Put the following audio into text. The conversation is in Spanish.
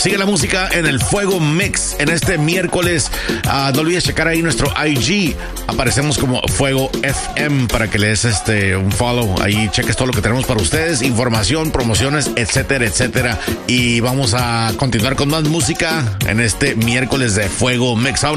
Sigue la música en el Fuego Mix en este miércoles. No olvides checar ahí nuestro IG. Aparecemos como Fuego FM para que le des un follow. Ahí cheques todo lo que tenemos para ustedes. Información, promociones, etcétera, etcétera. Y vamos a continuar con más música en este miércoles de Fuego Mix.